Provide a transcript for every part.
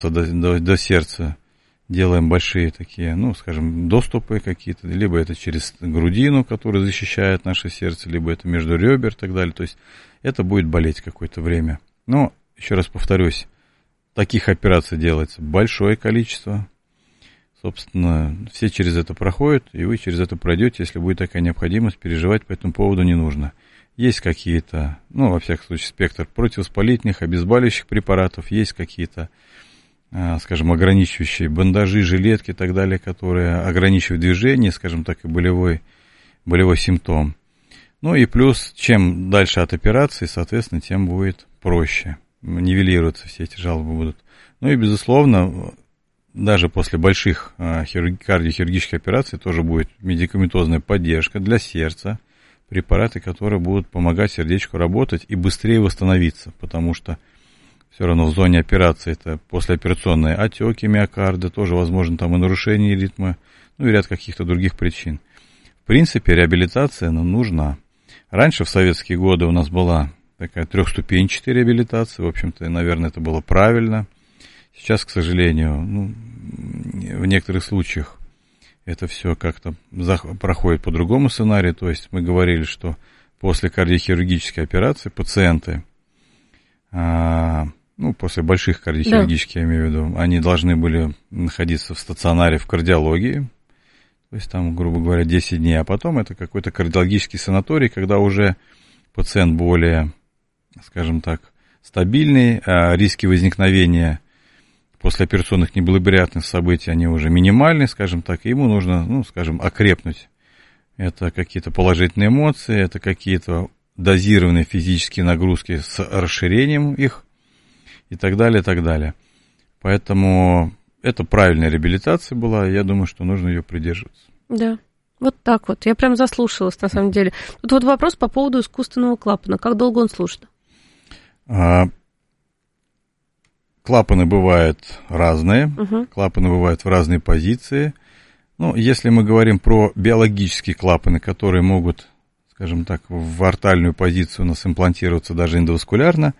до сердца делаем большие такие, ну, скажем, доступы какие-то, либо это через грудину, которая защищает наше сердце, либо это между ребер и так далее. То есть это будет болеть какое-то время. Но, еще раз повторюсь, таких операций делается большое количество. Собственно, все через это проходят, и вы через это пройдете, если будет такая необходимость, переживать по этому поводу не нужно. Есть какие-то, ну, во всяком случае, спектр противовоспалительных, обезболивающих препаратов, есть какие-то, скажем, ограничивающие бандажи, жилетки и так далее, которые ограничивают движение, скажем так, и болевой симптом. Ну и плюс, чем дальше от операции, соответственно, тем будет проще. Нивелироваться все эти жалобы будут. Ну и, безусловно, даже после больших кардиохирургических операций тоже будет медикаментозная поддержка для сердца, препараты, которые будут помогать сердечку работать и быстрее восстановиться, потому что все равно в зоне операции это послеоперационные отеки миокарда, тоже возможно там и нарушение ритма, ну и ряд каких-то других причин. В принципе, реабилитация нужна. Раньше, в советские годы, у нас была такая трехступенчатая реабилитация, в общем-то, наверное, это было правильно. Сейчас, к сожалению, в некоторых случаях это все как-то проходит по другому сценарию. То есть мы говорили, что после кардиохирургической операции пациенты, после больших кардиохирургических, я имею в виду, они должны были находиться в стационаре в кардиологии, то есть там, грубо говоря, 10 дней, а потом это какой-то кардиологический санаторий, когда уже пациент более, скажем так, стабильный, риски возникновения послеоперационных неблагоприятных событий, они уже минимальны, скажем так, и ему нужно, окрепнуть. Это какие-то положительные эмоции, это какие-то дозированные физические нагрузки с расширением их и так далее, и так далее. Поэтому это правильная реабилитация была, и я думаю, что нужно ее придерживаться. Да, вот так вот. Я прям заслушалась, на самом деле. Тут вот вопрос по поводу искусственного клапана. Как долго он служит? Клапаны бывают разные, клапаны бывают в разные позиции. Если мы говорим про биологические клапаны, которые могут, скажем так, в артальную позицию у нас имплантироваться даже эндоваскулярно,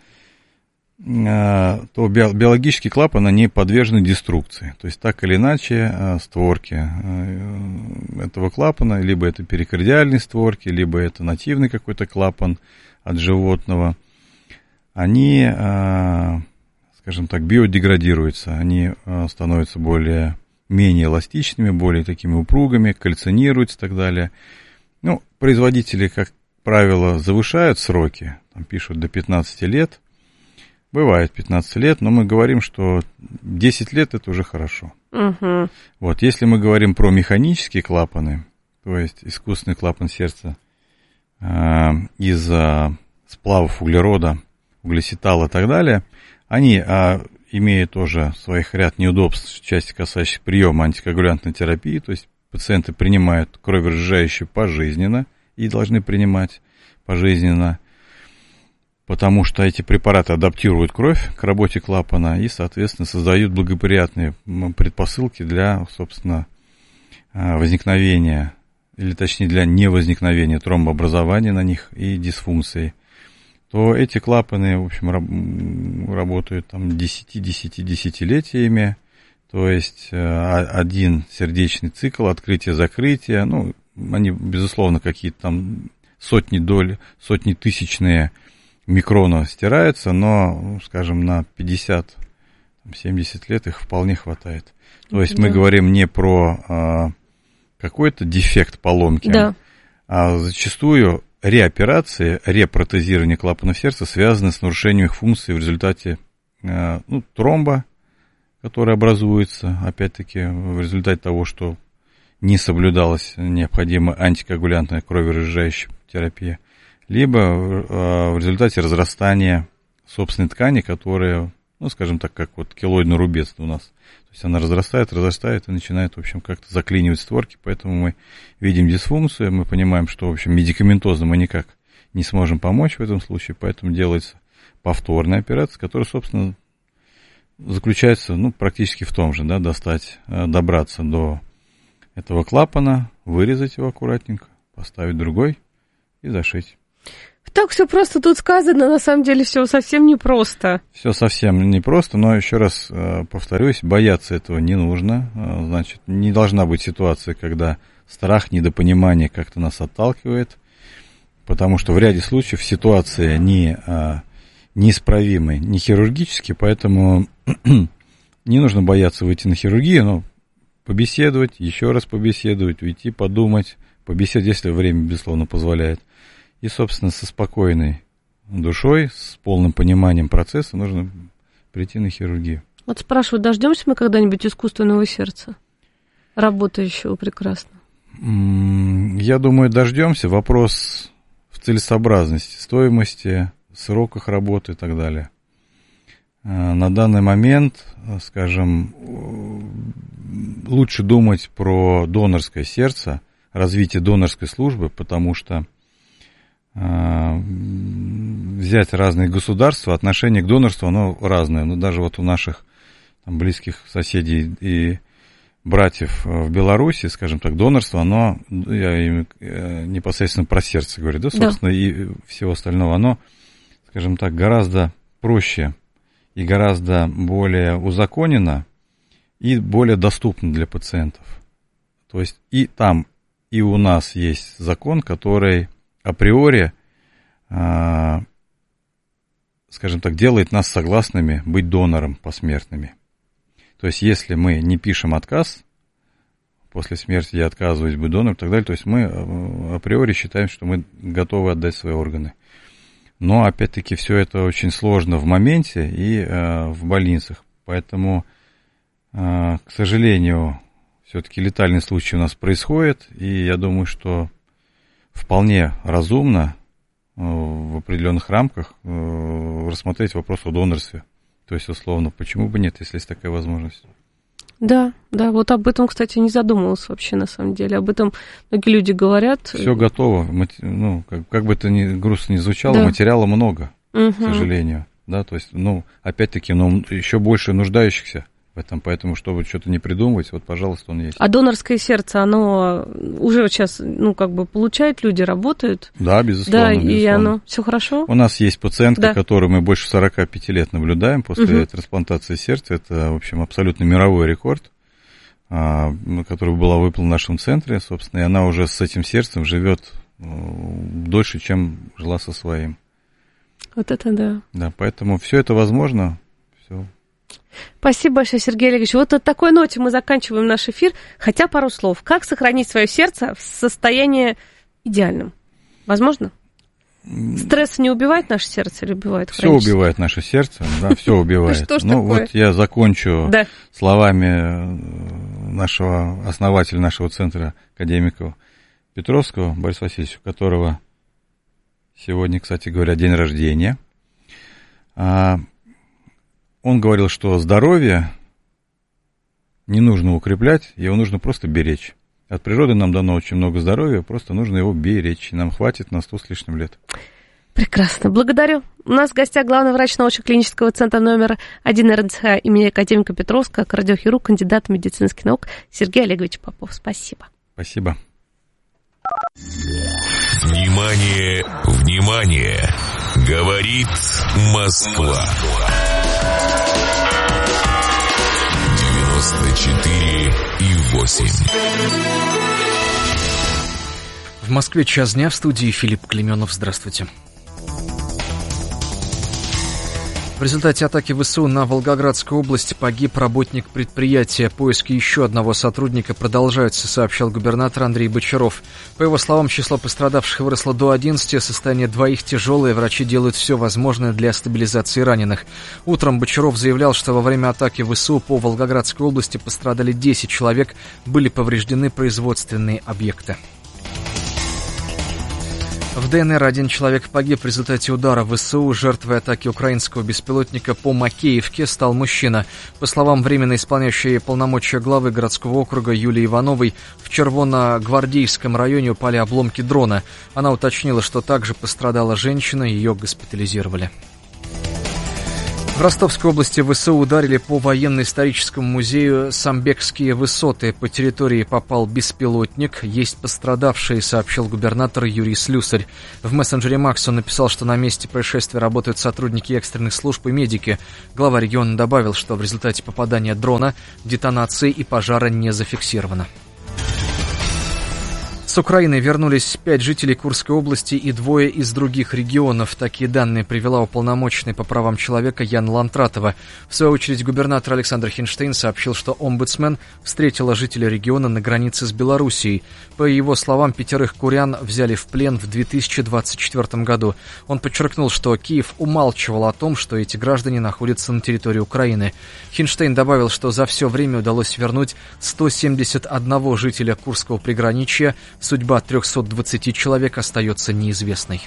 то биологические клапаны, они подвержены деструкции. То есть, так или иначе, створки этого клапана, либо это перикардиальные створки, либо это нативный какой-то клапан от животного, они, скажем так, биодеградируются, они становятся менее эластичными, более такими упругими, кальцинируются и так далее. Производители, как правило, завышают сроки, там пишут до 15 лет, бывает 15 лет, но мы говорим, что 10 лет это уже хорошо. Вот, если мы говорим про механические клапаны, то есть искусственный клапан сердца из сплавов углерода, углеситала и так далее, они имеют тоже своих ряд неудобств в части касающихся приема антикоагулянтной терапии, то есть пациенты принимают кроверазжижающие пожизненно и должны принимать пожизненно, потому что эти препараты адаптируют кровь к работе клапана и, соответственно, создают благоприятные предпосылки для, собственно, возникновения, или точнее для невозникновения тромбообразования на них и дисфункции, то эти клапаны, в общем, работают там десятилетиями, то есть один сердечный цикл, открытие-закрытие, они, безусловно, какие-то там сотни тысячные микрона стираются, но, скажем, на 50-70 лет их вполне хватает. То есть мы говорим не про какой-то дефект поломки, а зачастую реоперации, репротезирование клапанов сердца связаны с нарушением их функции в результате тромба, который образуется, опять-таки, в результате того, что не соблюдалась необходимая антикоагулянтная кроверазжижающая терапия, либо в результате разрастания собственной ткани, которая, скажем так, как вот килоидный рубец у нас. То есть она разрастает и начинает, в общем, как-то заклинивать створки, поэтому мы видим дисфункцию, мы понимаем, что, в общем, медикаментозно мы никак не сможем помочь в этом случае, поэтому делается повторная операция, которая, собственно, заключается, практически в том же, добраться до этого клапана, вырезать его аккуратненько, поставить другой и зашить. Так все просто тут сказано, на самом деле все совсем непросто. Все совсем непросто, но еще раз повторюсь, бояться этого не нужно. Значит, не должна быть ситуация, когда страх, недопонимание как-то нас отталкивает, потому что в ряде случаев ситуация неисправимая, не хирургически, поэтому не нужно бояться выйти на хирургию, но побеседовать, еще раз побеседовать, уйти, подумать, побеседовать, если время, безусловно, позволяет. И, собственно, со спокойной душой, с полным пониманием процесса нужно прийти на хирургию. Вот спрашивают, дождемся мы когда-нибудь искусственного сердца, работающего прекрасно? Я думаю, дождемся. Вопрос в целесообразности, стоимости, сроках работы и так далее. На данный момент, скажем, лучше думать про донорское сердце, развитие донорской службы, потому что взять разные государства, отношение к донорству, оно разное. Но даже вот у наших там близких соседей и братьев в Беларуси, скажем так, донорство, оно, я непосредственно про сердце говорю, да, собственно, да. И всего остального, оно, скажем так, гораздо проще и гораздо более узаконено и более доступно для пациентов. То есть и там, и у нас есть закон, который априори, скажем так, делает нас согласными быть донором посмертными. То есть, если мы не пишем отказ, после смерти я отказываюсь быть донором и так далее, то есть мы априори считаем, что мы готовы отдать свои органы. Но, опять-таки, все это очень сложно в моменте и в больницах. Поэтому, к сожалению, все-таки летальный случай у нас происходит, и я думаю, что вполне разумно в определенных рамках рассмотреть вопрос о донорстве. То есть, условно, почему бы нет, если есть такая возможность? Да, вот об этом, кстати, не задумывался вообще, на самом деле. Об этом многие люди говорят. Все готово. Ну, как бы это ни грустно ни звучало, да. Материала много, к сожалению. Да, то есть, опять-таки, еще больше нуждающихся в этом, поэтому, чтобы что-то не придумывать, вот, пожалуйста, он есть. А донорское сердце, оно уже сейчас, получают люди, работают? Да, безусловно. Да, безусловно. И оно все хорошо? У нас есть пациентка, которую мы больше 45 лет наблюдаем после трансплантации сердца. Это, в общем, абсолютно мировой рекорд, который была выполнена в нашем центре, собственно, и она уже с этим сердцем живет дольше, чем жила со своим. Вот это да. Да, поэтому все это возможно, все. Спасибо большое, Сергей Олегович. Вот на такой ноте мы заканчиваем наш эфир. Хотя пару слов. Как сохранить свое сердце в состоянии идеальном? Возможно? Стресс не убивает наше сердце или убивает? Все убивает наше сердце, да, все убивает. Вот я закончу словами нашего основателя нашего центра, академика Петровского Бориса Васильевича, у которого сегодня, кстати говоря, день рождения. Он говорил, что здоровье не нужно укреплять, его нужно просто беречь. От природы нам дано очень много здоровья, просто нужно его беречь, и нам хватит на 100 с лишним лет. Прекрасно, благодарю. У нас в гостях главный врач научно-клинического центра номер 1 РНЦХ имени академика Петровского, кардиохирург, кандидат медицинских наук Сергей Олегович Попов. Спасибо. Спасибо. Внимание, внимание! Говорит Москва. 94,8. В Москве час дня, в студии Филипп Клеменов. Здравствуйте. В результате атаки ВСУ на Волгоградскую область погиб работник предприятия. Поиски еще одного сотрудника продолжаются, сообщил губернатор Андрей Бочаров. По его словам, число пострадавших выросло до 11, состояние двоих тяжелое, врачи делают все возможное для стабилизации раненых. Утром Бочаров заявлял, что во время атаки ВСУ по Волгоградской области пострадали 10 человек, были повреждены производственные объекты. В ДНР один человек погиб в результате удара ВСУ. Жертвой атаки украинского беспилотника по Макеевке стал мужчина. По словам временно исполняющей полномочия главы городского округа Юлии Ивановой, в Червоногвардейском районе упали обломки дрона. Она уточнила, что также пострадала женщина, ее госпитализировали. В Ростовской области ВСУ ударили по военно-историческому музею Самбекские высоты. По территории попал беспилотник. Есть пострадавшие, сообщил губернатор Юрий Слюсарь. В мессенджере Макс он написал, что на месте происшествия работают сотрудники экстренных служб и медики. Глава региона добавил, что в результате попадания дрона детонации и пожара не зафиксировано. С Украины вернулись 5 жителей Курской области и 2 из других регионов. Такие данные привела уполномоченный по правам человека Яна Лантратова. В свою очередь губернатор Александр Хинштейн сообщил, что омбудсмен встретила жителей региона на границе с Белоруссией. По его словам, 5 курян взяли в плен в 2024 году. Он подчеркнул, что Киев умалчивал о том, что эти граждане находятся на территории Украины. Хинштейн добавил, что за все время удалось вернуть 171 жителя Курского приграничья. Судьба 320 человек остается неизвестной.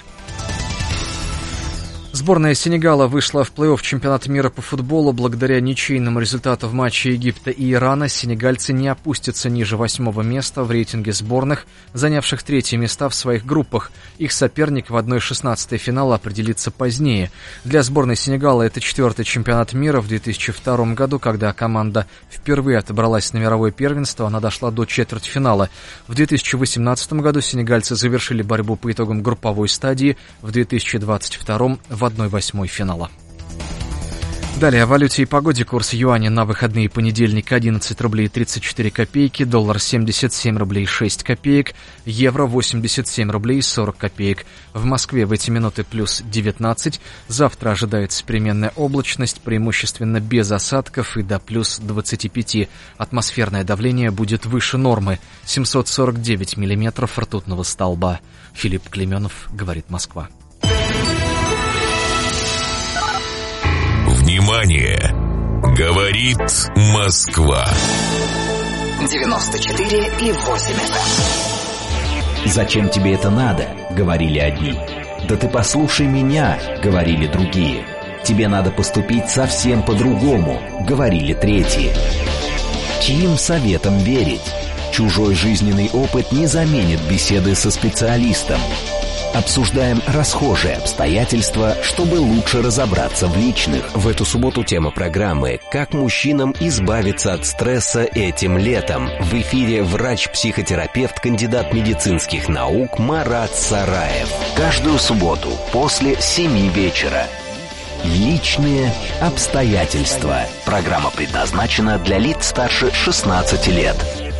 Сборная Сенегала вышла в плей-офф чемпионата мира по футболу. Благодаря ничейному результату в матче Египта и Ирана сенегальцы не опустятся ниже 8-го места в рейтинге сборных, занявших 3-е места в своих группах. Их соперник в 1/16 финала определится позднее. Для сборной Сенегала это 4-й чемпионат мира. В 2002 году, когда команда впервые отобралась на мировое первенство, она дошла до четвертьфинала. В 2018 году сенегальцы завершили борьбу по итогам групповой стадии. В 2022 в 1/8 финала. Далее о валюте и погоде. Курс юаня на выходные понедельник 11 рублей 34 копейки, доллар 77 рублей 6 копеек, евро 87 рублей 40 копеек. В Москве в эти минуты плюс 19. Завтра ожидается переменная облачность, преимущественно без осадков и до плюс 25. Атмосферное давление будет выше нормы 749 миллиметров ртутного столба. Филипп Клеменов, говорит Москва. Внимание! Говорит Москва. 94,8 FM. «Зачем тебе это надо?» — говорили одни. «Да ты послушай меня!» — говорили другие. «Тебе надо поступить совсем по-другому!» — говорили третьи. Чьим советам верить? Чужой жизненный опыт не заменит беседы со специалистом. Обсуждаем расхожие обстоятельства, чтобы лучше разобраться в личных. В эту субботу тема программы «Как мужчинам избавиться от стресса этим летом». В эфире врач-психотерапевт, кандидат медицинских наук Марат Сараев. Каждую субботу после 7 вечера. Личные обстоятельства. Программа предназначена для лиц старше 16 лет.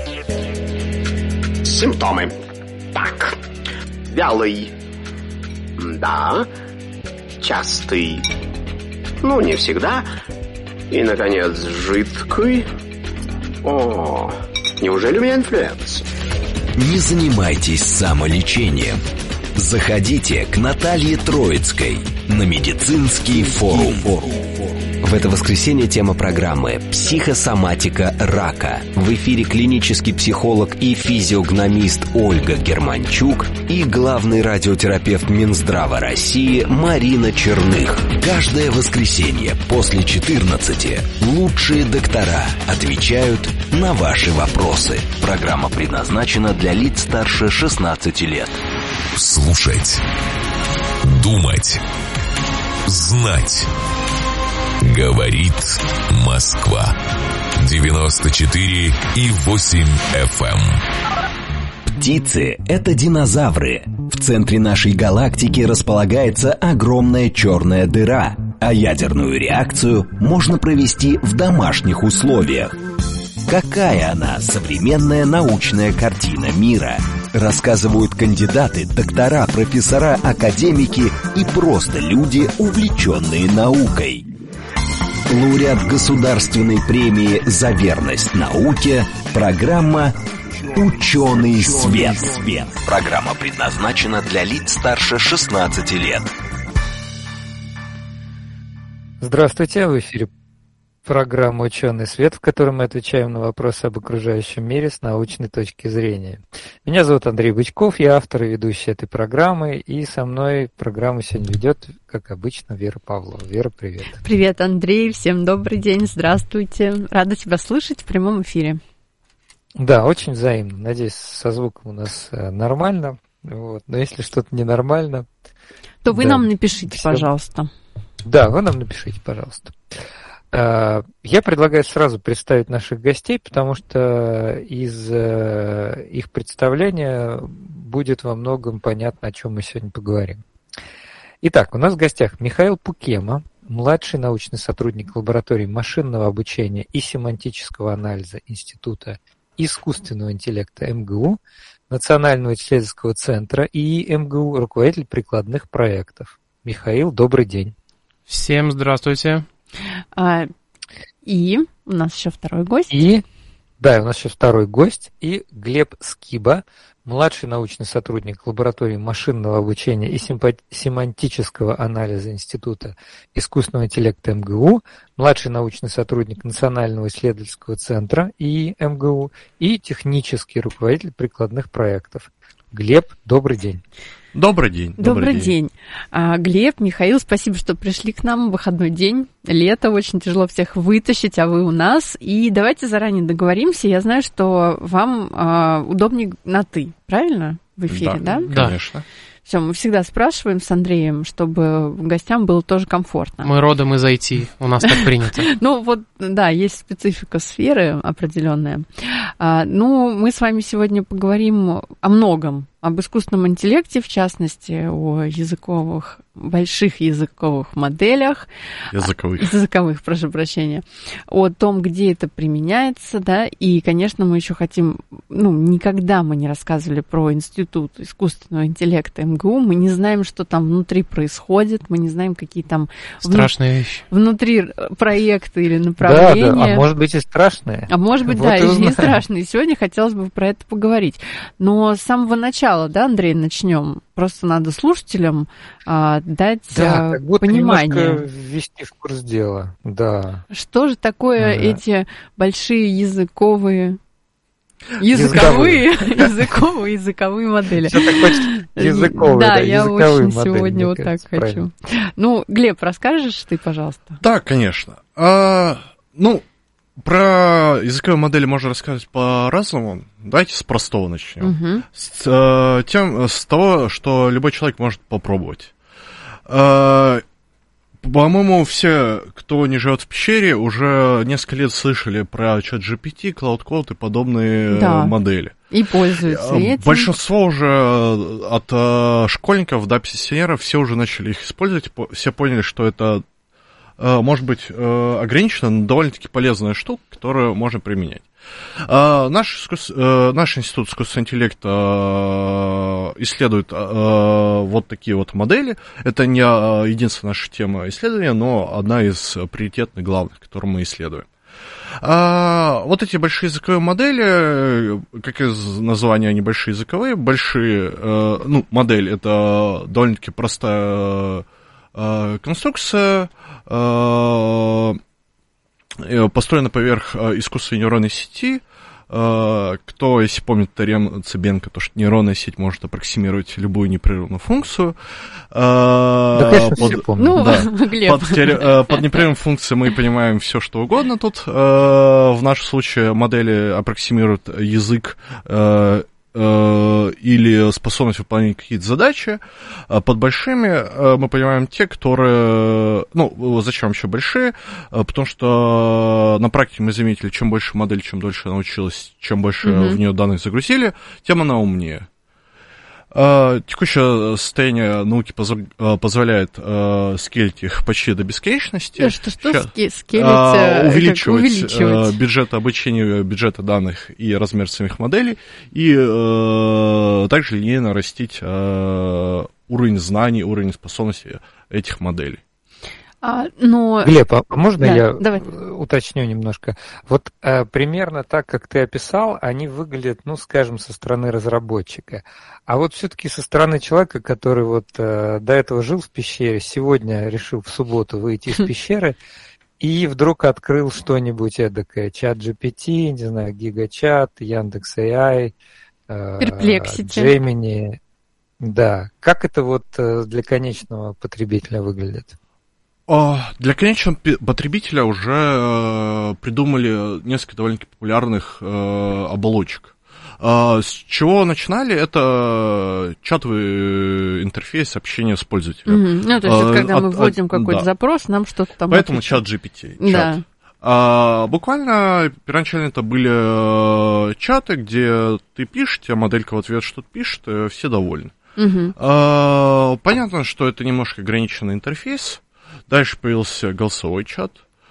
Симптомы. Так. Вялый. Да. Частый. Ну, не всегда. И, наконец, жидкий. О, неужели у меня инфлюенс? Не занимайтесь самолечением. Заходите к Наталье Троицкой на медицинский форум. В это воскресенье тема программы «Психосоматика рака». В эфире клинический психолог и физиогномист Ольга Германчук и главный радиотерапевт Минздрава России Марина Черных. Каждое воскресенье после 14 лучшие доктора отвечают на ваши вопросы. Программа предназначена для лиц старше 16 лет. Слушать, думать, знать. Говорит Москва. 94,8 FM. Птицы — это динозавры. В центре нашей галактики располагается огромная черная дыра, а ядерную реакцию можно провести в домашних условиях. Какая она, современная научная картина мира? Рассказывают кандидаты, доктора, профессора, академики и просто люди, увлеченные наукой. Лауреат Государственной премии «За верность науке», программа «Ученый свет». Программа предназначена для лиц старше 16 лет. Здравствуйте, в эфире программа «Ученый свет», в которой мы отвечаем на вопросы об окружающем мире с научной точки зрения. Меня зовут Андрей Бычков, я автор и ведущий этой программы, и со мной программу сегодня ведет, как обычно, Вера Павлова. Вера, привет. Привет, Андрей, всем добрый день, здравствуйте. Рада тебя слышать в прямом эфире. Да, очень взаимно. Надеюсь, со звуком у нас нормально, вот. Но если что-то ненормально... То вы нам напишите, пожалуйста. Да, вы нам напишите, пожалуйста. Я предлагаю сразу представить наших гостей, потому что из их представления будет во многом понятно, о чем мы сегодня поговорим. Итак, у нас в гостях Михаил Пукема, младший научный сотрудник лаборатории машинного обучения и семантического анализа Института искусственного интеллекта МГУ, Национального исследовательского центра ИИ МГУ, руководитель прикладных проектов. Михаил, добрый день. Всем здравствуйте. И у нас еще второй гость. У нас еще второй гость. И Глеб Скиба, младший научный сотрудник лаборатории машинного обучения и семантического анализа Института искусственного интеллекта МГУ, младший научный сотрудник Национального исследовательского центра ИИ МГУ и технический руководитель прикладных проектов. Глеб, добрый день. Добрый день. Добрый день. Глеб, Михаил, спасибо, что пришли к нам в выходной день. Лето, очень тяжело всех вытащить, а вы у нас. И давайте заранее договоримся. Я знаю, что вам удобнее на «ты», правильно? В эфире, да? Да, конечно. Все, мы всегда спрашиваем с Андреем, чтобы гостям было тоже комфортно. Мы родом из IT, у нас так принято. Ну вот, да, есть специфика сферы определенная. Мы с вами сегодня поговорим о многом. Об искусственном интеллекте, в частности, о больших языковых моделях. Языковых, прошу прощения. О том, где это применяется, да, и, конечно, мы еще хотим, никогда мы не рассказывали про Институт искусственного интеллекта МГУ, мы не знаем, что там внутри происходит, мы не знаем, какие там страшные вещи внутри проекты или направления. Да, а может быть и страшные. А может быть, да, и страшные. Сегодня хотелось бы про это поговорить. Но с самого начала, да, Андрей, начнем. Просто надо слушателям дать как будто понимание. Немножко ввести в курс дела. Да. Что же такое эти большие языковые модели? Все так хочется языковые, да, я очень сегодня вот так хочу. Глеб, расскажешь ты, пожалуйста? Да, конечно. Про языковые модели можно рассказать по-разному. Давайте с простого начнем. С того, что любой человек может попробовать. По-моему, все, кто не живет в пещере, уже несколько лет слышали про ChatGPT, Cloud Code и подобные модели. И пользуются этим. Большинство уже от школьников до пенсионеров все уже начали их использовать. Все поняли, что это может быть ограничена, но довольно-таки полезная штука, которую можно применять. Наш институт искусственного интеллекта исследует вот такие вот модели. Это не единственная наша тема исследования, но одна из приоритетных, главных, которую мы исследуем. Вот эти большие языковые модели, как из названия они большие языковые, модель — это довольно-таки простая конструкция, построена поверх искусственной нейронной сети. Кто, если помнит теорему Цыбенко, то что нейронная сеть может аппроксимировать любую непрерывную функцию. Да, конечно, все помню. Под непрерывной функцией мы понимаем все, что угодно тут. В нашем случае модели аппроксимируют язык или способность выполнять какие-то задачи. Под большими мы понимаем те, которые... зачем еще большие? Потому что на практике мы заметили, чем больше модель, чем дольше она училась, чем больше в нее данных загрузили, тем она умнее. Текущее состояние науки позволяет скейлить их почти до бесконечности. Увеличивать бюджеты обучения, бюджеты данных и размер самих моделей, и также линейно растить уровень знаний, уровень способностей этих моделей. Глеб, а можно я уточню немножко? Вот примерно так, как ты описал, они выглядят, скажем, со стороны разработчика. А вот все-таки со стороны человека, который до этого жил в пещере, сегодня решил в субботу выйти из пещеры и вдруг открыл что-нибудь эдакое, ChatGPT, не знаю, GigaChat, Яндекс.AI, Perplexity, Gemini. Да, как это для конечного потребителя выглядит? Для конечного потребителя уже придумали несколько довольно-таки популярных оболочек. С чего начинали? Это чатовый интерфейс общения с пользователем. Ну, то есть, это когда мы вводим какой-то запрос, нам что-то там... Поэтому чат GPT. Да. Буквально первоначально это были чаты, где ты пишешь, тебе моделька в ответ что-то пишет, все довольны. Понятно, что это немножко ограниченный интерфейс. Дальше появился голосовой чат.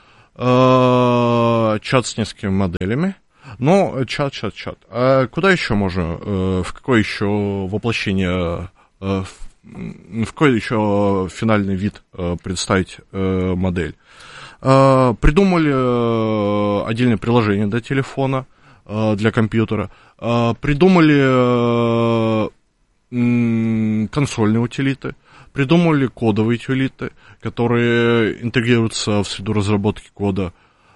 Чат с несколькими моделями. Но чат. А куда еще можно, в какое еще воплощение, в какой еще финальный вид представить модель? Придумали отдельное приложение для телефона, для компьютера. Придумали консольные утилиты. Придумали кодовые утилиты, которые интегрируются в среду разработки кода.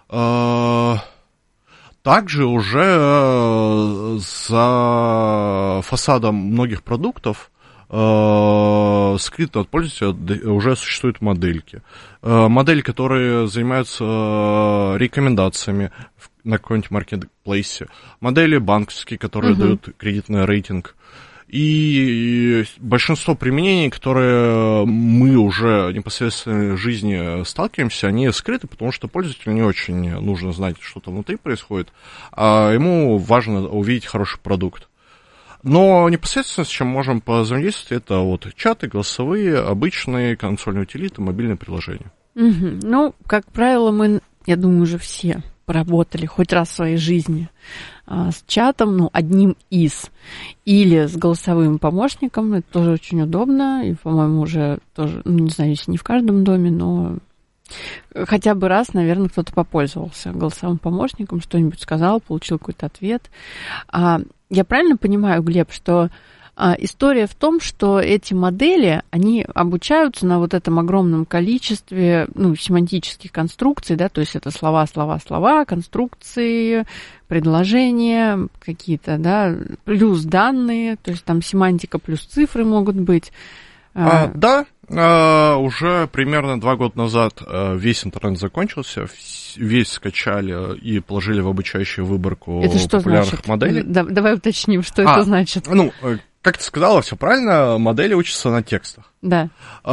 Также уже за фасадом многих продуктов скрыто от пользователя уже существуют модельки. Модели, которые занимаются рекомендациями на каком-нибудь маркетплейсе. Модели банковские, которые дают кредитный рейтинг. И большинство применений, которые мы уже непосредственно в жизни сталкиваемся, они скрыты, потому что пользователю не очень нужно знать, что там внутри происходит, а ему важно увидеть хороший продукт. Но непосредственно с чем можем позаимодействовать, это вот чаты, голосовые, обычные консольные утилиты, мобильные приложения. Ну, как правило, мы, я думаю, уже все поработали хоть раз в своей жизни с чатом, ну, одним из, или с голосовым помощником. Это тоже очень удобно, и, по-моему, уже тоже, ну, не знаю, если не в каждом доме, но хотя бы раз, наверное, кто-то попользовался голосовым помощником, что-нибудь сказал, получил какой-то ответ. Я правильно понимаю, Глеб, что история в том, что эти модели, они обучаются на вот этом огромном количестве, ну, семантических конструкций, да, то есть это слова, конструкции, предложения какие-то, да, плюс данные, то есть там семантика плюс цифры могут быть. Да, уже примерно 2 года назад весь интернет закончился, весь скачали и положили в обучающую выборку популярных моделей. Давай уточним, что это значит. Ну, как ты сказала, все правильно, модели учатся на текстах. Да.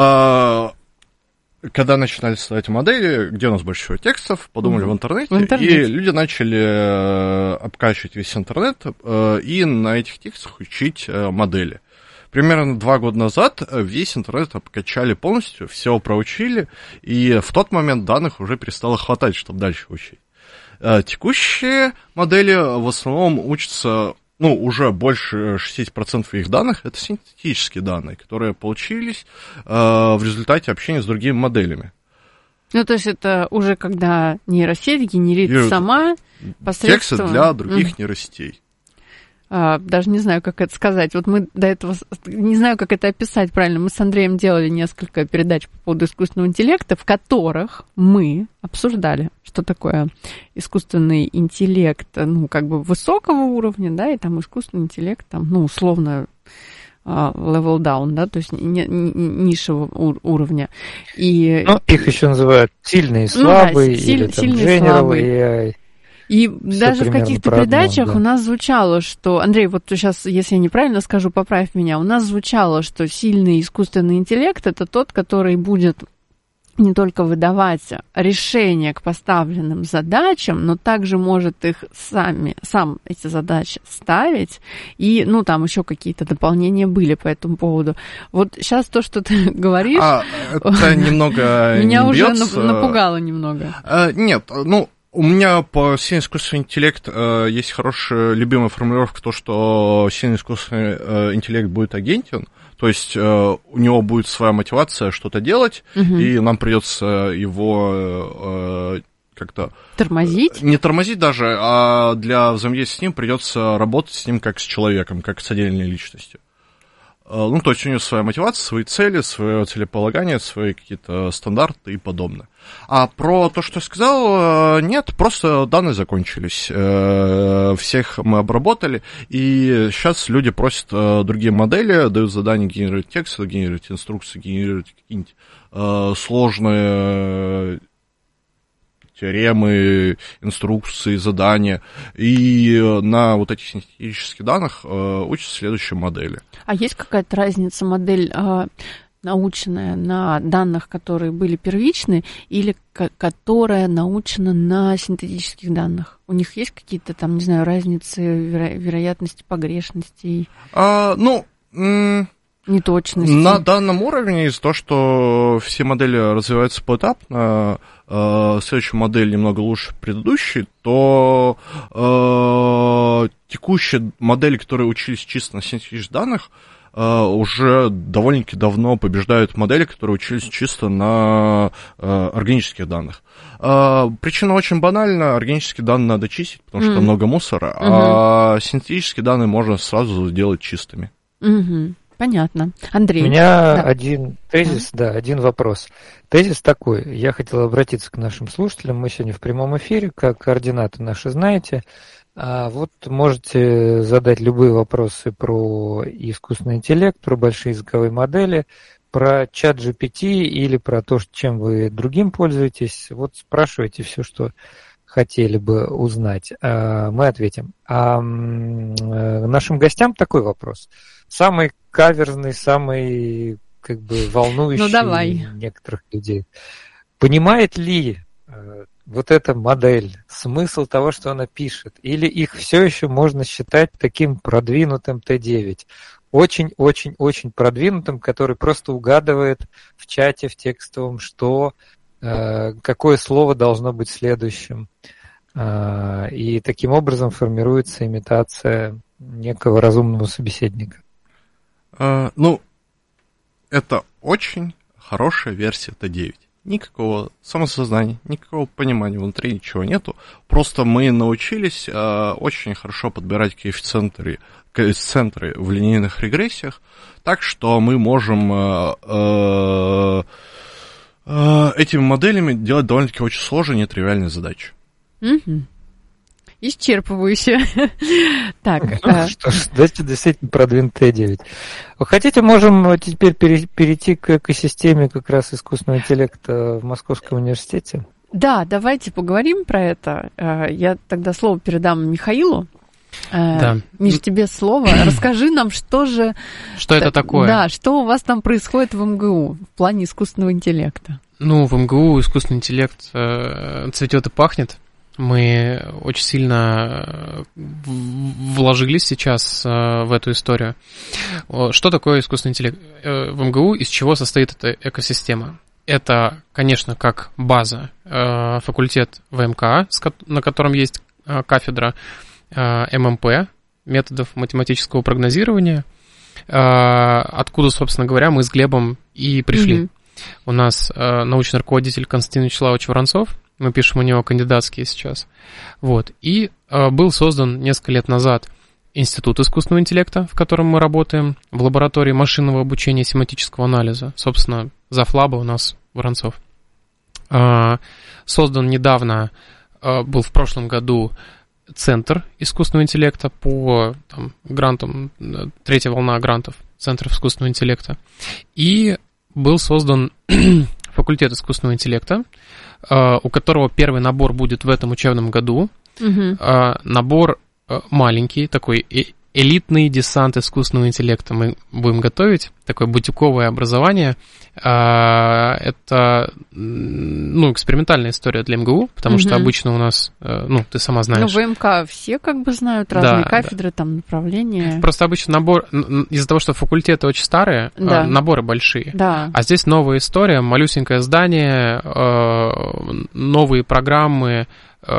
Когда начинали создавать модели, где у нас больше всего текстов, подумали в интернете, и люди начали обкачивать весь интернет и на этих текстах учить модели. Примерно 2 года назад весь интернет обкачали полностью, все проучили, и в тот момент данных уже перестало хватать, чтобы дальше учить. Текущие модели в основном учатся, ну, уже больше 60% их данных — это синтетические данные, которые получились в результате общения с другими моделями. Ну, то есть это уже когда нейросеть генерирует сама посредством... Тексты для других нейросетей. Даже не знаю, как это сказать. Вот мы до этого... Не знаю, как это описать правильно. Мы с Андреем делали несколько передач по поводу искусственного интеллекта, в которых мы обсуждали, что такое искусственный интеллект, ну, как бы высокого уровня, да, и там искусственный интеллект, там, ну, условно, level down, да, то есть низшего уровня. И... Ну, их еще называют сильные и слабые, или там general AI. И даже в каких-то передачах у нас звучало, что... Андрей, вот сейчас, если я неправильно скажу, поправь меня. У нас звучало, что сильный искусственный интеллект — это тот, который будет не только выдавать решения к поставленным задачам, но также может их сам эти задачи ставить. И, ну, там еще какие-то дополнения были по этому поводу. Вот сейчас то, что ты говоришь... это немного меня уже напугало немного. Нет, ну... У меня по сильный искусственный интеллект есть хорошая любимая формулировка, то, что сильный искусственный интеллект будет агентен, то есть у него будет своя мотивация что-то делать, и нам придется его как-то... Тормозить? Не тормозить даже, а для взаимодействия с ним придется работать с ним как с человеком, как с отдельной личностью. Ну, то есть у него своя мотивация, свои цели, свое целеполагание, свои какие-то стандарты и подобное. А про то, что я сказал, нет, просто данные закончились. Всех мы обработали, и сейчас люди просят другие модели, дают задание генерировать текст, генерировать инструкции, генерировать какие-нибудь сложные теоремы, инструкции, задания. И на вот этих синтетических данных учатся следующие модели. А есть какая-то разница, модель наученная на данных, которые были первичны, или которая научена на синтетических данных? У них есть какие-то там, не знаю, разницы вероятности погрешностей? Неточности? На данном уровне из-за того, что все модели развиваются поэтапно, следующая модель немного лучше предыдущей, то текущие модели, которые учились чисто на синтетических данных, уже довольно-таки давно побеждают модели, которые учились чисто на органических данных. Причина очень банальна. Органические данные надо чистить, потому что много мусора, а синтетические данные можно сразу сделать чистыми. Понятно. Андрей. У меня один тезис, один вопрос. Тезис такой. Я хотел обратиться к нашим слушателям. Мы сегодня в прямом эфире, как координаты наши знаете. Вот можете задать любые вопросы про искусственный интеллект, про большие языковые модели, про чат GPT или про то, чем вы другим пользуетесь. Вот спрашивайте все, что хотели бы узнать. Мы ответим. А нашим гостям такой вопрос. Самый каверзный, самый волнующий некоторых людей. Понимает ли вот эта модель смысл того, что она пишет? Или их все еще можно считать таким продвинутым Т9? Очень-очень-очень продвинутым, который просто угадывает в чате, в текстовом, какое слово должно быть следующим. И таким образом формируется имитация некого разумного собеседника. Это очень хорошая версия Т9. Никакого самосознания, никакого понимания внутри, ничего нету. Просто мы научились очень хорошо подбирать коэффициенты в линейных регрессиях, так что мы можем этими моделями делать довольно-таки очень сложные, нетривиальные задачи. Исчерпывающе. Так. Что ж, давайте действительно продвинуть Т9. Вы хотите, можем теперь перейти к экосистеме как раз искусственного интеллекта в Московском университете? Да, давайте поговорим про это. Я тогда слово передам Михаилу. Да. Миш, тебе слово. Расскажи нам, что это такое? Да, что у вас там происходит в МГУ в плане искусственного интеллекта? В МГУ искусственный интеллект цветет и пахнет. Мы очень сильно вложились сейчас в эту историю. Что такое искусственный интеллект в МГУ, из чего состоит эта экосистема? Это, конечно, как база факультет ВМК, на котором есть кафедра ММП, методов математического прогнозирования, откуда, собственно говоря, мы с Глебом и пришли. У нас научный руководитель Константин Вячеславович Воронцов, мы пишем у него кандидатские сейчас. И был создан несколько лет назад Институт искусственного интеллекта, в котором мы работаем, в лаборатории машинного обучения и семантического анализа. Собственно, завлаба у нас Воронцов. Создан недавно, был в прошлом году, Центр искусственного интеллекта по грантам, третья волна грантов Центров искусственного интеллекта. И был создан факультет искусственного интеллекта, у которого первый набор будет в этом учебном году. Набор маленький, такой элитный десант искусственного интеллекта мы будем готовить, такое бутиковое образование. Это, экспериментальная история для МГУ, потому что обычно у нас, ты сама знаешь. ВМК все как знают, разные кафедры, там направления. Просто обычно набор, из-за того, что факультеты очень старые, наборы большие. Да. А здесь новая история, малюсенькое здание, новые программы,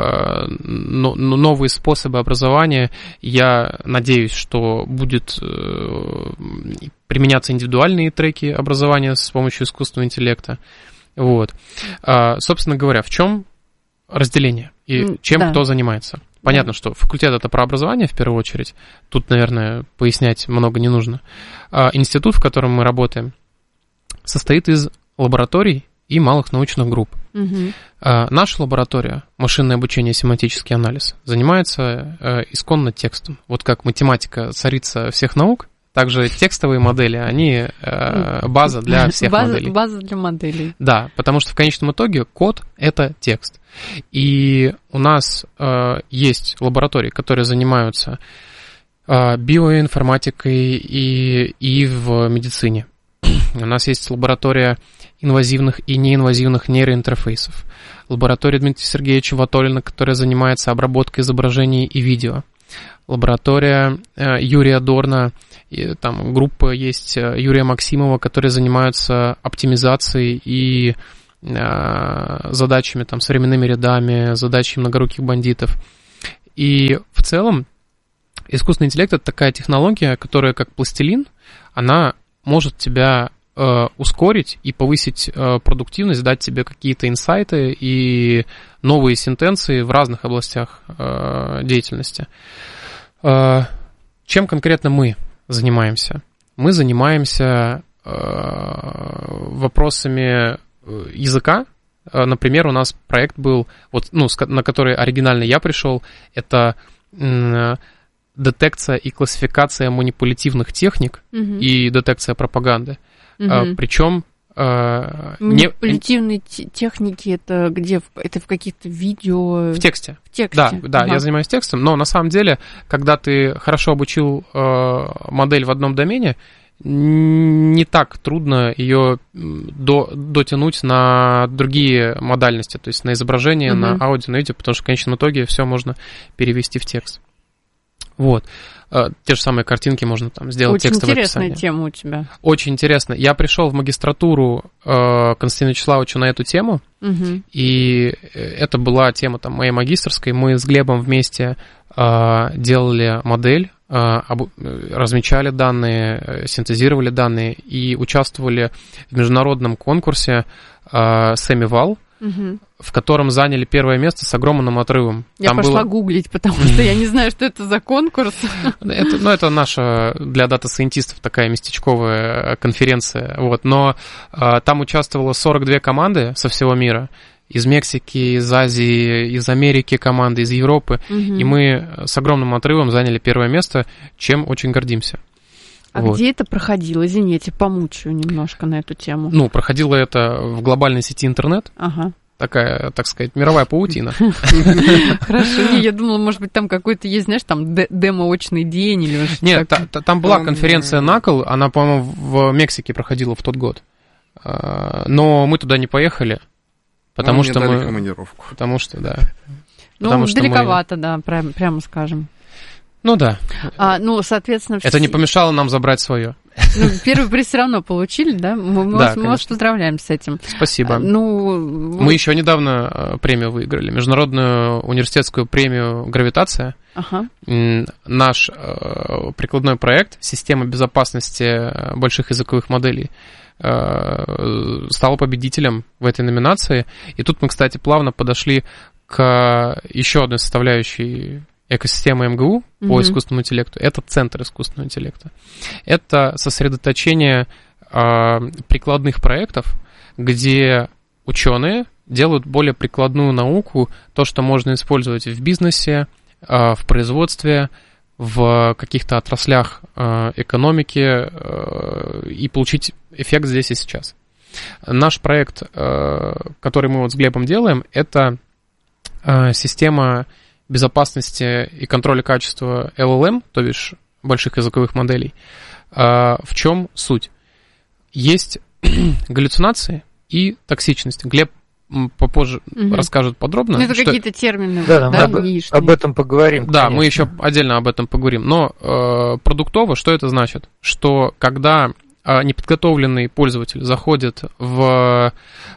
новые способы образования. Я надеюсь, что будет применяться индивидуальные треки образования с помощью искусственного интеллекта. Собственно говоря, в чем разделение и чем кто занимается? Понятно, что факультет — это про образование в первую очередь. Тут, наверное, пояснять много не нужно. Институт, в котором мы работаем, состоит из лабораторий и малых научных групп. Наша лаборатория, машинное обучение и семантический анализ, занимается исконно текстом. Вот как математика царица всех наук, также текстовые модели, они база для всех моделей. База для моделей. Да, потому что в конечном итоге код — это текст. И у нас есть лаборатории, которые занимаются биоинформатикой и в медицине. У нас есть лаборатория инвазивных и неинвазивных нейроинтерфейсов. Лаборатория Дмитрия Сергеевича Ватолина, которая занимается обработкой изображений и видео. Лаборатория Юрия Дорна, и там группа есть Юрия Максимова, которые занимаются оптимизацией и задачами, там, с временными рядами, задачами многоруких бандитов. И в целом искусственный интеллект — это такая технология, которая, как пластилин, она может тебя ускорить и повысить продуктивность, дать тебе какие-то инсайты и новые сентенции в разных областях деятельности. Чем конкретно мы занимаемся? Мы занимаемся вопросами языка. Например, у нас проект был, вот, на который оригинально я пришел, это детекция и классификация манипулятивных техник и детекция пропаганды. Причем манипулятивные техники это где? Это в каких-то видео? В тексте. В тексте. Да, я занимаюсь текстом, но на самом деле, когда ты хорошо обучил модель в одном домене, не так трудно ее дотянуть на другие модальности, то есть на изображение, на аудио, на видео, потому что в конечном итоге все можно перевести в текст. Вот. Те же самые картинки можно там сделать текстовое описание. Очень интересная тема у тебя. Очень интересно. Я пришел в магистратуру Константину Вячеславовичу на эту тему, и это была тема там моей магистерской. Мы с Глебом вместе делали модель, размечали данные, синтезировали данные и участвовали в международном конкурсе Сэмивал, в котором заняли первое место с огромным отрывом. Я пошла гуглить, потому что я не знаю, что это за конкурс. Это наша для дата-сайентистов такая местечковая конференция. Вот. Но там участвовало 42 команды со всего мира. Из Мексики, из Азии, из Америки команды, из Европы. И мы с огромным отрывом заняли первое место, чем очень гордимся. А вот. Где это проходило? Извините, помучаю немножко на эту тему. Проходило это в глобальной сети интернет. Ага. Такая, так сказать, мировая паутина. Хорошо. Я думала, может быть, там какой-то есть, знаешь, там демо-очный день или что-то. Нет, там была конференция Knuckle, она, по-моему, в Мексике проходила в тот год. Но мы туда не поехали, потому что мы... командировку. Потому что, да. Далековато, да, прямо скажем. Да. Соответственно... Это не помешало нам забрать свое. Первый приз все равно получили, да? Мы вас поздравляем с этим. Спасибо. Мы еще недавно премию выиграли. Международную университетскую премию «Гравитация». Наш прикладной проект «Система безопасности больших языковых моделей» стал победителем в этой номинации. И тут мы, кстати, плавно подошли к еще одной составляющей экосистемы МГУ по искусственному интеллекту. Это центр искусственного интеллекта. Это сосредоточение прикладных проектов, где ученые делают более прикладную науку, то, что можно использовать в бизнесе, в производстве, в каких-то отраслях экономики и получить эффект здесь и сейчас. Наш проект, который мы вот с Глебом делаем, это система безопасности и контроля качества LLM, то бишь больших языковых моделей. В чем суть? Есть галлюцинации и токсичность. Глеб попозже расскажет подробно. Это какие-то термины. Да, мы об этом поговорим. Да, конечно. Мы еще отдельно об этом поговорим. Но продуктово, что это значит? Что когда неподготовленный пользователь заходит в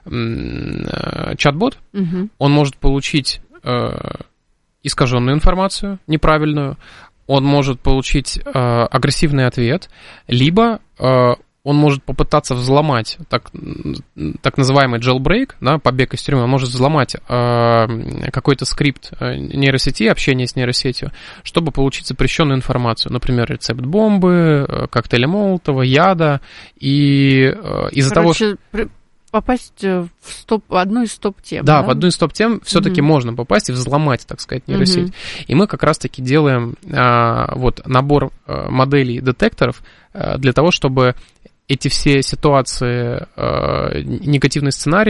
чат-бот, он может получить искаженную информацию, неправильную, он может получить агрессивный ответ, либо он может попытаться взломать так называемый jailbreak, да, побег из тюрьмы, он может взломать какой-то скрипт нейросети, общение с нейросетью, чтобы получить запрещенную информацию, например, рецепт бомбы, коктейля Молотова, яда, и из-за того, что... Попасть в одну из топ-тем. Да, в одну из топ-тем все-таки можно попасть и взломать, так сказать, нейросеть. И мы как раз-таки делаем набор моделей детекторов для того, чтобы эти все ситуации, негативные сценарии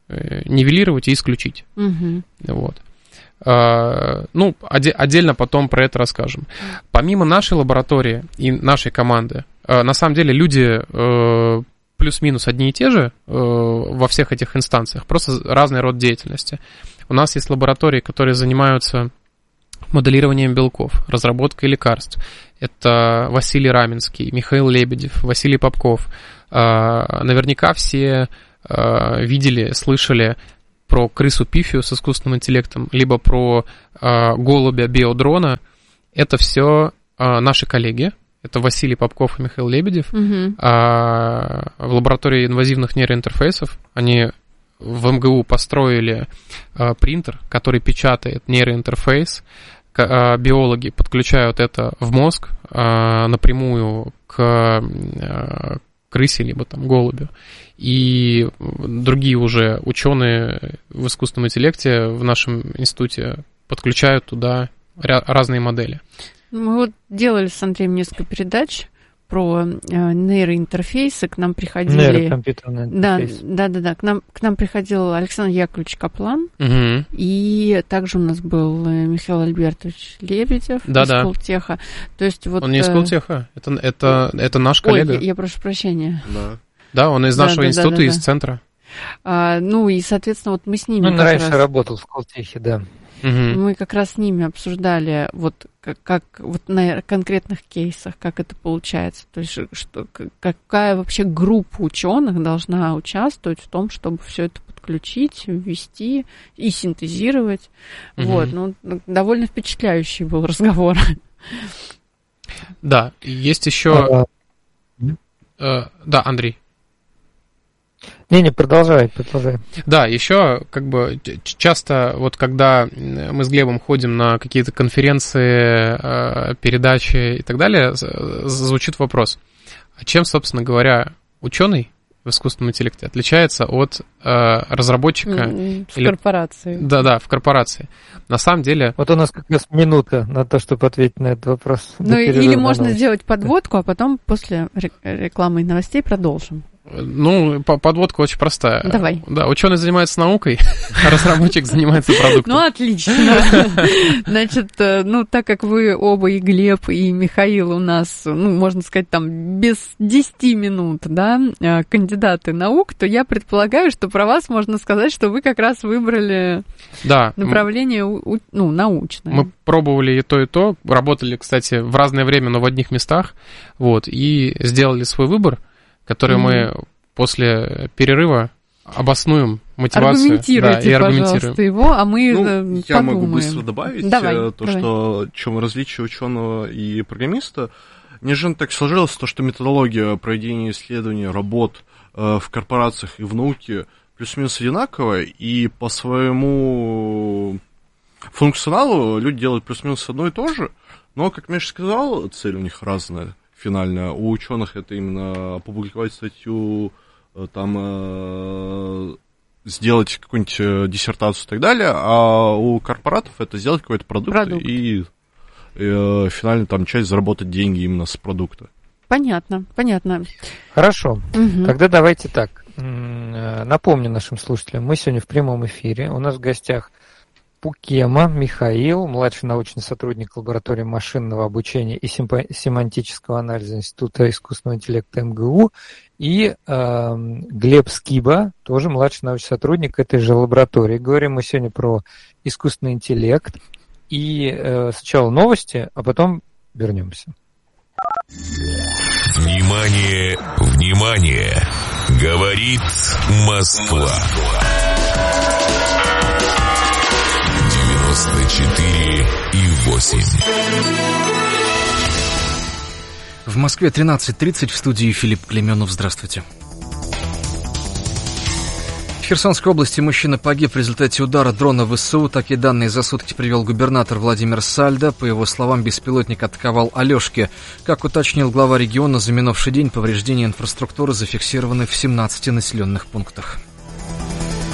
нивелировать и исключить. Вот. Ну, отдельно потом про это расскажем. Помимо нашей лаборатории и нашей команды, на самом деле люди плюс-минус одни и те же во всех этих инстанциях, просто разный род деятельности. У нас есть лаборатории, которые занимаются моделированием белков, разработкой лекарств. Это Василий Раменский, Михаил Лебедев, Василий Попков. Наверняка все видели, слышали про крысу Пифию с искусственным интеллектом, либо про голубя биодрона. Это все наши коллеги. Это Василий Попков и Михаил Лебедев. В лаборатории инвазивных нейроинтерфейсов они в МГУ построили принтер, который печатает нейроинтерфейс. Биологи подключают это в мозг напрямую к крысе, либо там голубю. И другие уже ученые в искусственном интеллекте в нашем институте подключают туда разные модели. Мы вот делали с Андреем несколько передач про нейроинтерфейсы, к нам приходили... Нейрокомпьютерный интерфейс. Да. К нам приходил Александр Яковлевич Каплан, и также у нас был Михаил Альбертович Лебедев из Сколтеха. То есть вот... Он не из Сколтеха, это наш коллега. Ой, я прошу прощения. Да, он из нашего института, из центра. Ну и, соответственно, вот мы с ними... Он раньше работал в Сколтехе, да. Мы как раз с ними обсуждали вот как вот на конкретных кейсах, как это получается, то есть какая вообще группа ученых должна участвовать в том, чтобы все это подключить, ввести и синтезировать. Вот, ну, довольно впечатляющий был разговор. Да, есть еще... Да, Андрей. Не, продолжай. Да, еще как бы часто вот когда мы с Глебом ходим на какие-то конференции, передачи и так далее, звучит вопрос, а чем, собственно говоря, ученый в искусственном интеллекте отличается от разработчика в корпорации? Да, в корпорации. На самом деле... Вот у нас как раз минута на то, чтобы ответить на этот вопрос. Ну или можно сделать подводку, а потом после рекламы и новостей продолжим. Ну, подводка очень простая. Давай. Да, ученый занимается наукой, а разработчик занимается продуктом. Ну, отлично. Значит, ну, так как вы оба, и Глеб, и Михаил у нас, ну, можно сказать, там, без 10 минут, да, кандидаты наук, то я предполагаю, что про вас можно сказать, что вы как раз выбрали направление, ну, научное. Мы пробовали и то, работали, кстати, в разное время, но в одних местах, вот, и сделали свой выбор, который мы после перерыва обоснуем мотивацию. Аргументируйте, пожалуйста, его, а мы подумаем. Я могу быстро добавить что чем различие ученого и программиста. Неожиданно так сложилось, что методология проведения исследований, работ в корпорациях и в науке плюс-минус одинаковая, и по своему функционалу люди делают плюс-минус одно и то же, но, как Миша сказал, цель у них разная. Финально. У ученых это именно опубликовать статью, там сделать какую-нибудь диссертацию и так далее, а у корпоратов это сделать какой-то продукт. И финально там часть заработать деньги именно с продукта. Понятно. Хорошо. Тогда давайте так. Напомню нашим слушателям, мы сегодня в прямом эфире. У нас в гостях Пукема Михаил, младший научный сотрудник лаборатории машинного обучения и семантического анализа Института искусственного интеллекта МГУ, и Глеб Скиба, тоже младший научный сотрудник этой же лаборатории. Говорим мы сегодня про искусственный интеллект. И сначала новости, а потом вернемся. Внимание, внимание! Говорит Москва. 94,8. В Москве 13:30, в студии Филипп Клеменов. Здравствуйте. В Херсонской области мужчина погиб в результате удара дрона ВСУ. Такие данные за сутки привел губернатор Владимир Сальдо. По его словам, беспилотник атаковал Алешки. Как уточнил глава региона, за минувший день повреждения инфраструктуры зафиксированы в 17 населенных пунктах.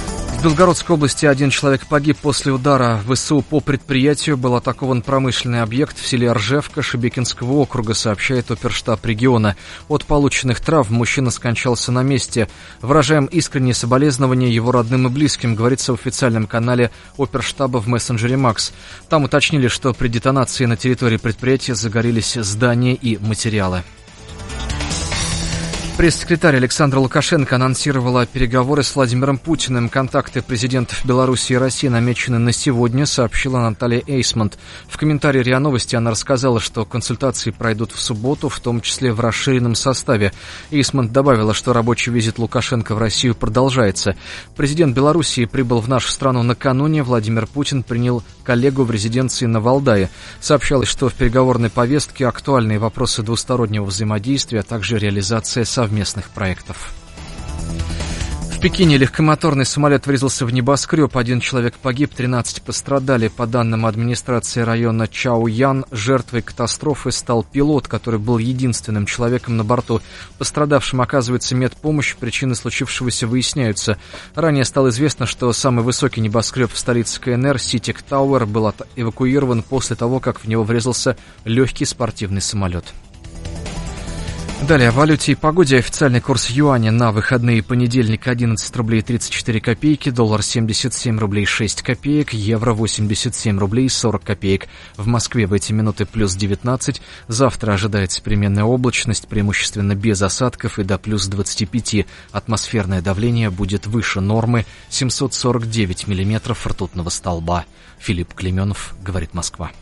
В Белгородской области один человек погиб после удара ВСУ по предприятию. Был атакован промышленный объект в селе Ржевка Шебекинского округа, сообщает оперштаб региона. От полученных травм мужчина скончался на месте. Выражаем искренние соболезнования его родным и близким, говорится в официальном канале оперштаба в мессенджере Макс. Там уточнили, что при детонации на территории предприятия загорелись здания и материалы. Пресс-секретарь Александра Лукашенко анонсировала переговоры с Владимиром Путиным. Контакты президентов Беларуси и России намечены на сегодня, сообщила Наталья Эйсмонт. В комментарии РИА Новости она рассказала, что консультации пройдут в субботу, в том числе в расширенном составе. Эйсмонт добавила, что рабочий визит Лукашенко в Россию продолжается. Президент Белоруссии прибыл в нашу страну накануне. Владимир Путин принял коллегу в резиденции на Валдае. Сообщалось, что в переговорной повестке актуальные вопросы двустороннего взаимодействия, а также реализация совместных проектов. В Пекине легкомоторный самолет врезался в небоскреб. Один человек погиб, 13 пострадали. По данным администрации района Чаоян, жертвой катастрофы стал пилот, который был единственным человеком на борту. Пострадавшим оказывается медпомощь. Причины случившегося выясняются. Ранее стало известно, что самый высокий небоскреб в столице КНР, Ситик Тауэр, был эвакуирован после того, как в него врезался легкий спортивный самолет. Далее о валюте и погоде. Официальный курс юаня на выходные: понедельник 11 рублей 34 копейки, доллар 77 рублей 6 копеек, евро 87 рублей 40 копеек. В Москве в эти минуты плюс 19. Завтра ожидается переменная облачность, преимущественно без осадков, и до плюс 25. Атмосферное давление будет выше нормы, 749 миллиметров ртутного столба. Филипп Клеменов, говорит Москва.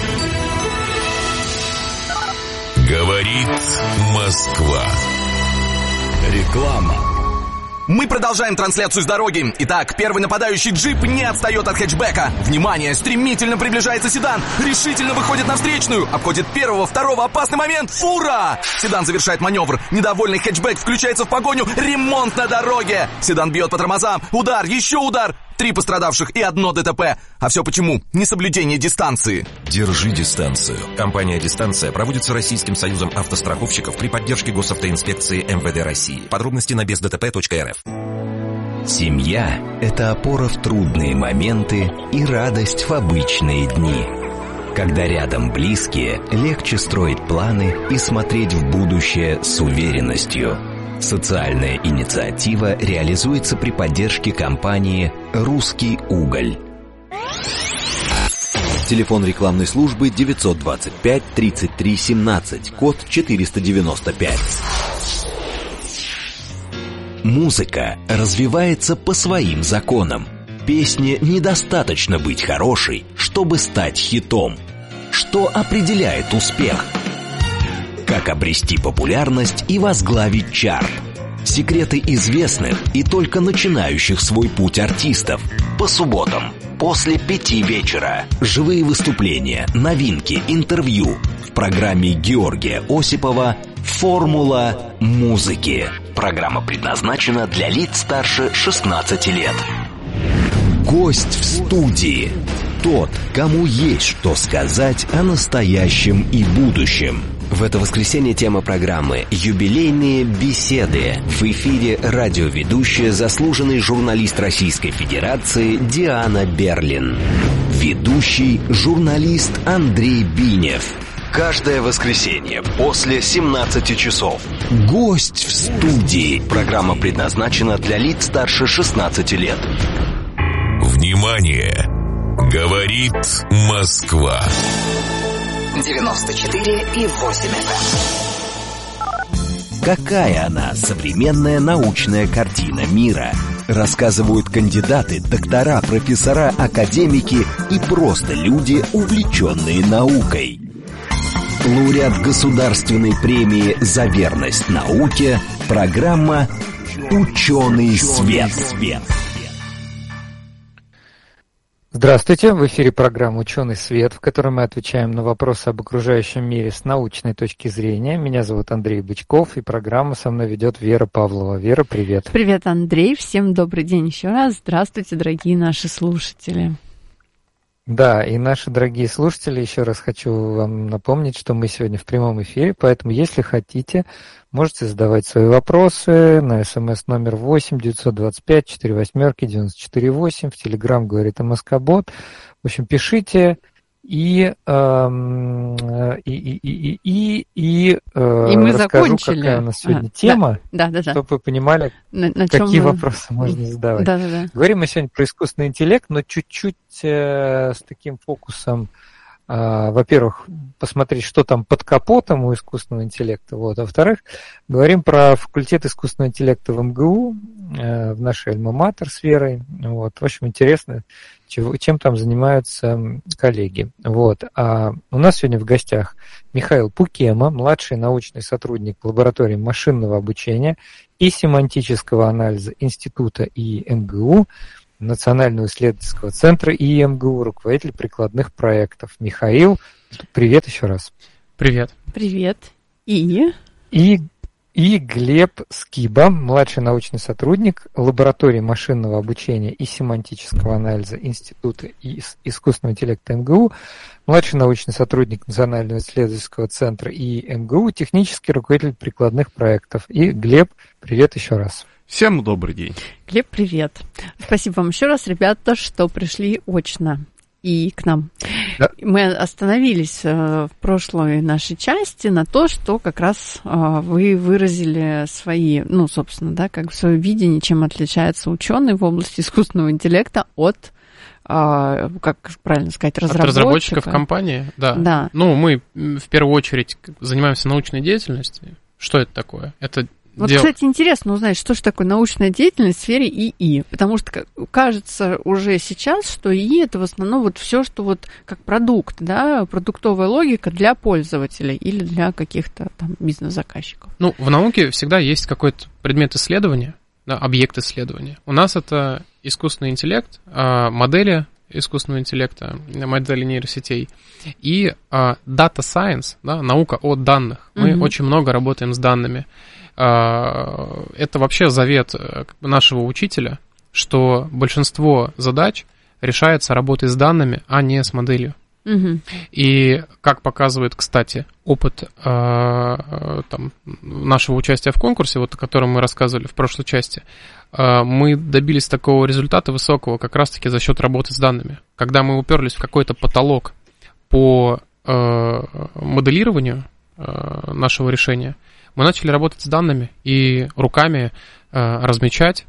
Говорит Москва. Реклама. Мы продолжаем трансляцию с дороги. Итак, первый нападающий джип не отстает от хэтчбека. Внимание, стремительно приближается седан. Решительно выходит на встречную. Обходит первого, второго. Опасный момент. Фура! Седан завершает маневр. Недовольный хэтчбек включается в погоню. Ремонт на дороге. Седан бьет по тормозам. Удар, еще удар. 3 пострадавших и 1 ДТП. А все почему? Несоблюдение дистанции. Держи дистанцию. Компания «Дистанция» проводится Российским союзом автостраховщиков при поддержке госавтоинспекции МВД России. Подробности на бездтп.рф. Семья – это опора в трудные моменты и радость в обычные дни. Когда рядом близкие, легче строить планы и смотреть в будущее с уверенностью. Социальная инициатива реализуется при поддержке компании «Русский уголь». Телефон рекламной службы 925 33 17, код 495. Музыка развивается по своим законам. Песне недостаточно быть хорошей, чтобы стать хитом. Что определяет успех? Как обрести популярность и возглавить чарт? Секреты известных и только начинающих свой путь артистов. По субботам после 5 вечера. Живые выступления, новинки, интервью. В программе Георгия Осипова «Формула музыки». Программа предназначена для лиц старше 16 лет. Гость в студии. Тот, кому есть что сказать о настоящем и будущем. В это воскресенье тема программы «Юбилейные беседы». В эфире радиоведущая, заслуженный журналист Российской Федерации Диана Берлин. Ведущий журналист Андрей Бинев. Каждое воскресенье после 17 часов. Гость в студии. Программа предназначена для лиц старше 16 лет. Внимание! Говорит Москва. 94,8 FM. Какая она, современная научная картина мира? Рассказывают кандидаты, доктора, профессора, академики и просто люди, увлеченные наукой. Лауреат Государственной премии «За верность науке», программа «Ученый свет». Здравствуйте, в эфире программа «Ученый свет», в которой мы отвечаем на вопросы об окружающем мире с научной точки зрения. Меня зовут Андрей Бычков, и программу со мной ведет Вера Павлова. Вера, привет. Привет, Андрей, всем добрый день еще раз. Здравствуйте, дорогие наши слушатели. Да, и наши дорогие слушатели, еще раз хочу вам напомнить, что мы сегодня в прямом эфире, поэтому, если хотите, можете задавать свои вопросы на смс номер 8 925 48 94 8, в Телеграм говорит МСК-бот. В общем, пишите. И мы расскажу, какая у нас сегодня тема, чтобы вы понимали, какие вопросы можно задавать. Говорим мы сегодня про искусственный интеллект, но чуть-чуть с таким фокусом, во-первых, посмотреть, что там под капотом у искусственного интеллекта, вот, а во-вторых, говорим про факультет искусственного интеллекта в МГУ, в нашей альма-матер с Верой. Вот. В общем, интересно, чем там занимаются коллеги. Вот. А у нас сегодня в гостях Михаил Пукема, младший научный сотрудник лаборатории машинного обучения и семантического анализа Института ИИ МГУ, Национального исследовательского центра ИИ МГУ, руководитель прикладных проектов. Михаил, привет еще раз. Привет. Привет. И Глеб Скиба, младший научный сотрудник лаборатории машинного обучения и семантического анализа Института искусственного интеллекта МГУ, младший научный сотрудник Национального исследовательского центра ИИ МГУ, технический руководитель прикладных проектов. И Глеб, привет еще раз. Всем добрый день. Глеб, привет. Спасибо вам еще раз, ребята, что пришли очно и к нам. Да. Мы остановились в прошлой нашей части на то, что как раз вы выразили свои, собственно, да, как бы свое видение, чем отличается ученый в области искусственного интеллекта от, как правильно сказать, разработчиков компании. Да. Мы в первую очередь занимаемся научной деятельностью. Что это такое? Это кстати, интересно узнать, что же такое научная деятельность в сфере ИИ, потому что кажется уже сейчас, что ИИ это в основном все, что как продукт, да, продуктовая логика для пользователей или для каких-то там бизнес-заказчиков. В науке всегда есть какой-то предмет исследования, да, объект исследования. У нас это искусственный интеллект, модели искусственного интеллекта, модели нейросетей и data science, да, наука о данных. Мы очень много работаем с данными. Это вообще завет нашего учителя, что большинство задач решается работой с данными, а не с моделью. И как показывает, кстати, опыт нашего участия в конкурсе, о котором мы рассказывали в прошлой части, мы добились такого результата высокого как раз-таки за счет работы с данными. Когда мы уперлись в какой-то потолок по моделированию нашего решения, мы начали работать с данными и руками размечать,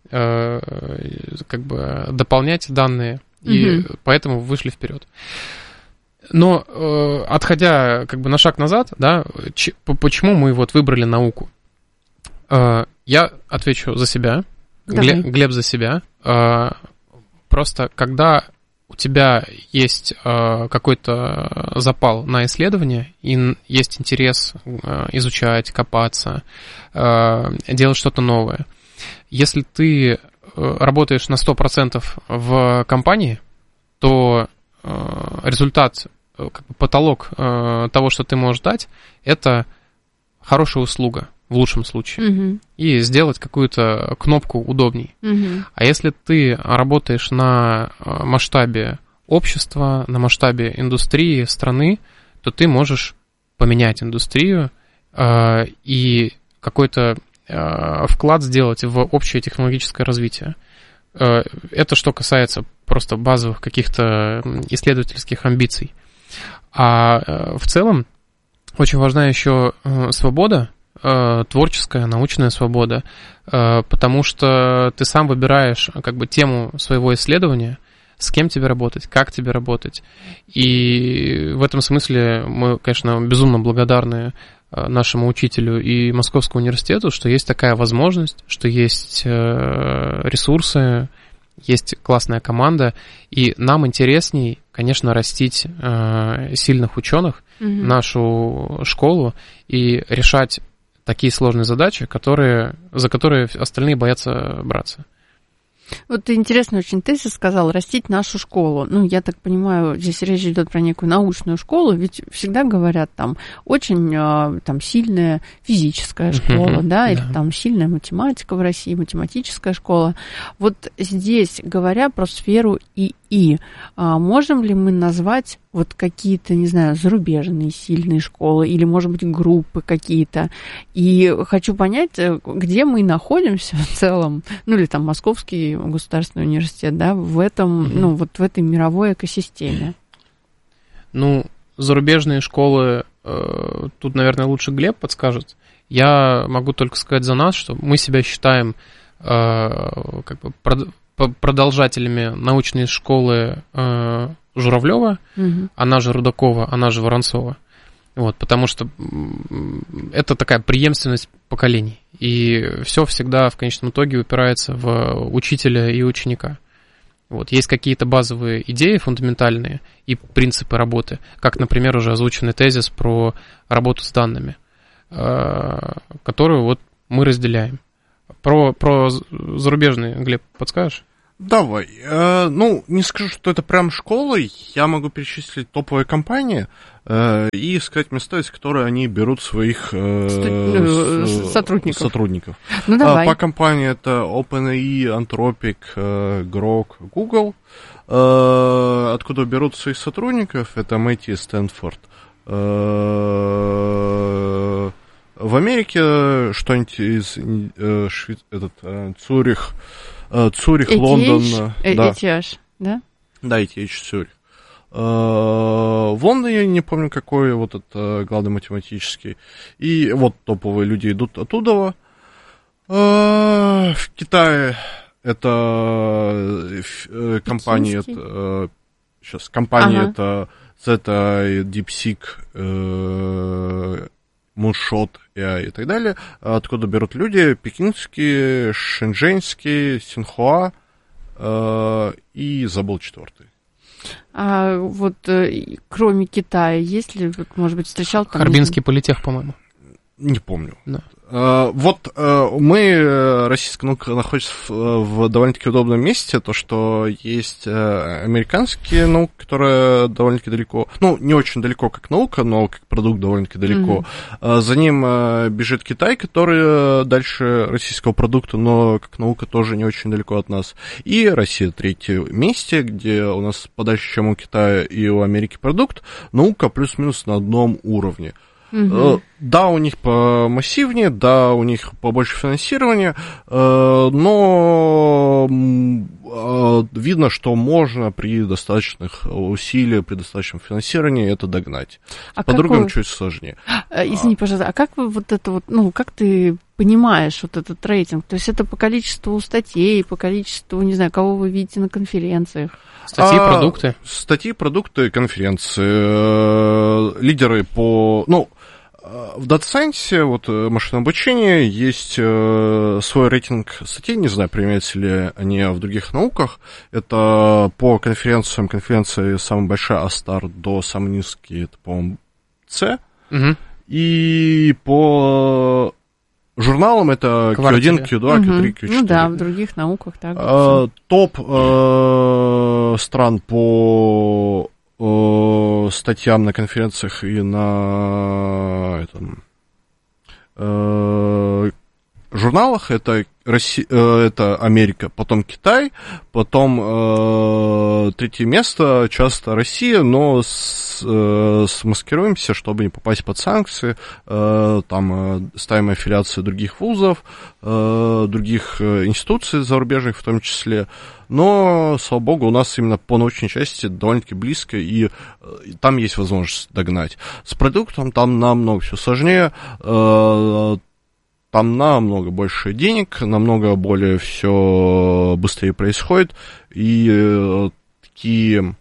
дополнять данные, и поэтому вышли вперед. Но отходя на шаг назад, да, почему мы выбрали науку? Я отвечу за себя, Глеб за себя. Просто когда у тебя есть какой-то запал на исследование, и есть интерес изучать, копаться, делать что-то новое. Если ты работаешь на 100% в компании, то результат, потолок того, что ты можешь дать, это хорошая услуга в лучшем случае. И сделать какую-то кнопку удобней. А если ты работаешь на масштабе общества, на масштабе индустрии, страны, то ты можешь поменять индустрию и какой-то вклад сделать в общее технологическое развитие. Это что касается просто базовых каких-то исследовательских амбиций. А в целом очень важна еще свобода, творческая, научная свобода, потому что ты сам выбираешь тему своего исследования, с кем тебе работать, как тебе работать. И в этом смысле мы, конечно, безумно благодарны нашему учителю и Московскому университету, что есть такая возможность, что есть ресурсы, есть классная команда, и нам интересней, конечно, растить сильных ученых, нашу школу, и решать такие сложные задачи, за которые остальные боятся браться. Вот ты интересно очень тезис сказал, растить нашу школу. Я так понимаю, здесь речь идет про некую научную школу, ведь всегда говорят, очень сильная физическая школа, да, или сильная математика в России, математическая школа. Вот здесь, говоря про сферу ИИ, И можем ли мы назвать вот какие-то, не знаю, зарубежные сильные школы или, может быть, группы какие-то? И хочу понять, где мы находимся в целом, ну или там Московский государственный университет, да, в этом, ну вот в этой мировой экосистеме. Ну, зарубежные школы, тут, наверное, лучше Глеб подскажет. Я могу только сказать за нас, что мы себя считаем как бы продолжателями научной школы Журавлева, она же Рудакова, она же Воронцова. Вот, потому что это такая преемственность поколений. И все всегда в конечном итоге упирается в учителя и ученика. Вот, есть какие-то базовые идеи фундаментальные и принципы работы, как, например, уже озвученный тезис про работу с данными, которую вот мы разделяем. Про зарубежные, Глеб, подскажешь? Давай. Ну, не скажу, что это прям школы. Я могу перечислить топовые компании и сказать места, из которых они берут своих сотрудников. Ну, давай. По компании это OpenAI, Anthropic, Grok, Google. Откуда берут своих сотрудников? Это MIT и Стэнфорд. В Америке что-нибудь из Цюрих, ETH, Лондон. ETH, да? Да, ETH, Цюрих. В Лондоне я не помню, какой вот этот главный математический. И вот топовые люди идут оттуда. В Китае это компании, это Zeta, DeepSeek, Moonshot и так далее, откуда берут люди пекинские, шэньчжэньские, Синхуа и забыл четвертый. А вот кроме Китая, есть ли, может быть, встречал там... Харбинский политех, по-моему. Не помню. Да. Вот мы, российская наука, находится в довольно-таки удобном месте, то, что есть американские науки, которые довольно-таки далеко, ну, не очень далеко как наука, но как продукт довольно-таки далеко. За ним бежит Китай, который дальше российского продукта, но как наука тоже не очень далеко от нас. И Россия в третьем месте, где у нас подальше, чем у Китая и у Америки продукт, наука плюс-минус на одном уровне. Да, у них помассивнее, да, у них побольше финансирования, но видно, что можно при достаточных усилиях, при достаточном финансировании это догнать. По-другому чуть сложнее. Извини, пожалуйста, а как вы вот это вот, ну, как ты понимаешь вот этот рейтинг? То есть это по количеству статей, по количеству, не знаю, кого вы видите на конференциях? Статьи, продукты? Статьи, продукты, конференции, лидеры по... Ну, в Data Science, вот машинное обучение, есть свой рейтинг статей, не знаю, применяются ли они в других науках. Это по конференциям, конференции самая большая A-Star до самой низкой, это, по-моему, C. И по журналам это Q1, Q2, Q3, Q4. Ну да, в других науках так. Топ стран по статьям на конференциях и на журналах это это Америка, потом Китай, потом третье место часто Россия, но смаскируемся, чтобы не попасть под санкции, там ставим аффилиации других вузов, других институций зарубежных в том числе, но, слава богу, у нас именно по научной части довольно-таки близко, и там есть возможность догнать. С продуктом там намного все сложнее, там намного больше денег, намного более все быстрее происходит, и такие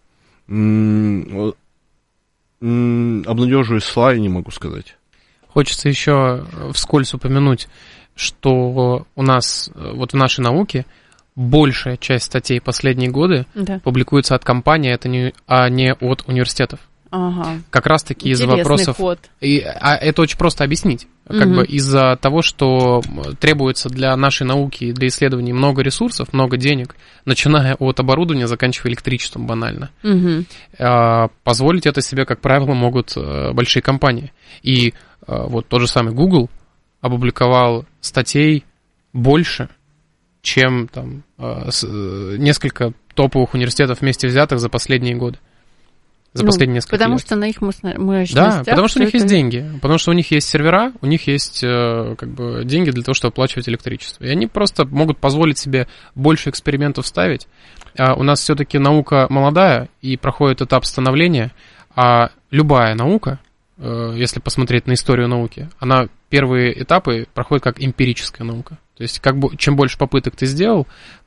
обнадеживающие слова я не могу сказать. Хочется еще вскользь упомянуть, что у нас вот в нашей науке большая часть статей последние годы публикуется от компаний, а не от университетов. Ага. Как раз-таки из-за вопросов... Ход. Это очень просто объяснить. Как бы из-за того, что требуется для нашей науки и для исследований много ресурсов, много денег, начиная от оборудования, заканчивая электричеством банально. Позволить это себе, как правило, могут большие компании. И вот тот же самый Google опубликовал статей больше, чем там несколько топовых университетов вместе взятых за последние годы. За последние несколько потому лет. Что на их мощностях... Да, потому что у них есть деньги, потому что у них есть сервера, у них есть деньги для того, чтобы оплачивать электричество. И они просто могут позволить себе больше экспериментов ставить. А у нас все-таки наука молодая и проходит этап становления, а любая наука, если посмотреть на историю науки, она первые этапы проходит как эмпирическая наука. То есть чем больше попыток ты сделал,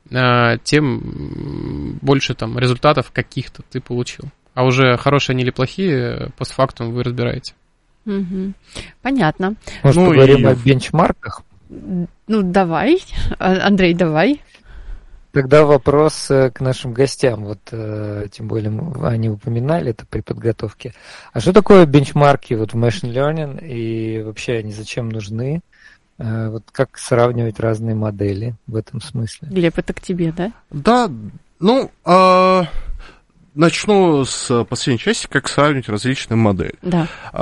тем больше там результатов каких-то ты получил. А уже хорошие они или плохие, постфактум вы разбираете. Угу. Понятно. Может, поговорим о бенчмарках? Давай. Андрей, давай. Тогда вопрос к нашим гостям. Вот, тем более, они упоминали это при подготовке. А что такое бенчмарки в machine learning и вообще они зачем нужны? Вот как сравнивать разные модели в этом смысле? Глеб, это к тебе, да? Да, начну с последней части, как сравнивать различные модели. Да.